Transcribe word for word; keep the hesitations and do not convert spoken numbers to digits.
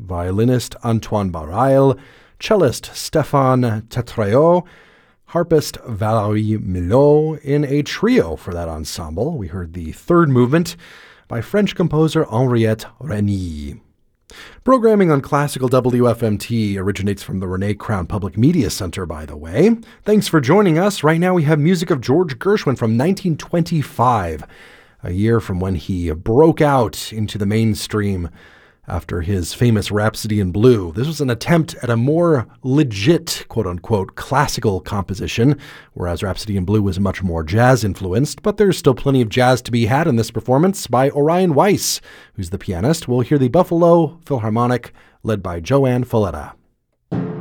violinist Antoine Barail, cellist Stéphane Tetraillot, harpist Valérie Milhaud in a trio for that ensemble. We heard the third movement by French composer Henriette Reny. Programming on Classical W F M T originates from the Renee Crown Public Media Center, by the way. Thanks for joining us. Right now we have music of George Gershwin from nineteen twenty-five, a year from when he broke out into the mainstream after his famous Rhapsody in Blue. This was an attempt at a more legit, quote-unquote, classical composition, whereas Rhapsody in Blue was much more jazz-influenced, but there's still plenty of jazz to be had in this performance by Orion Weiss, who's the pianist. We'll hear the Buffalo Philharmonic, led by Joanne Falletta.